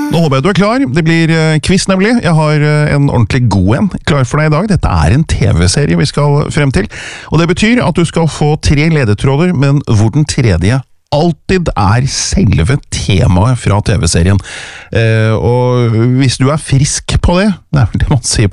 Nå håper jeg du klar. Det blir quiz nemlig. Jeg har en ordentlig god en klar for deg i dag. Dette en TV-serie vi skal frem til. Og det betyr at du skal få 3 ledetråder, men hvor den tredje alltid selve temaet fra TV-serien. Og hvis du frisk på det, det vel det man sier